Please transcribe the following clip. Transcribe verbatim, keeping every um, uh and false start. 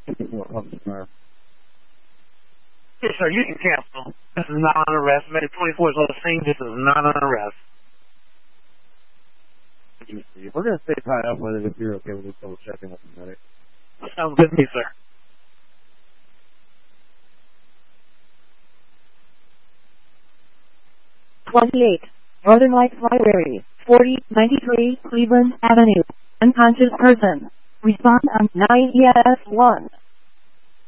Yes, sir, you can cancel. This is not on arrest. Medic twenty-four is on the scene. This is not on arrest. We're going to stay tied up with it if you're okay with just double checking with the medic. Sounds good to me, sir. twenty-eight, Northern Lights Library, forty ninety-three Cleveland Avenue. Unconscious person. Respond on nine E S one.